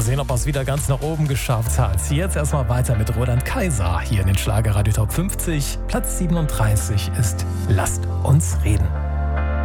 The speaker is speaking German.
Mal sehen, ob er es wieder ganz nach oben geschafft hat. Jetzt erstmal weiter mit Roland Kaiser hier in den Schlagerradio Top 50. Platz 37 ist Lasst uns reden.